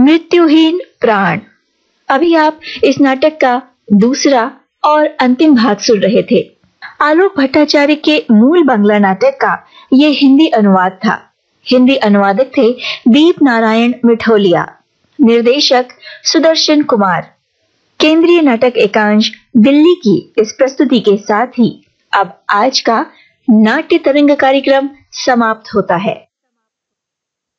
मृत्युहीन प्राण। अभी आप इस नाटक का दूसरा और अंतिम भाग सुन रहे थे। आलोक भट्टाचार्य के मूल बांग्ला नाटक का ये हिंदी अनुवाद था। हिंदी अनुवादक थे दीप नारायण मिठोलिया, निर्देशक सुदर्शन कुमार। केंद्रीय नाटक एकांश दिल्ली की इस प्रस्तुति के साथ ही अब आज का नाट्य तरंग कार्यक्रम समाप्त होता है।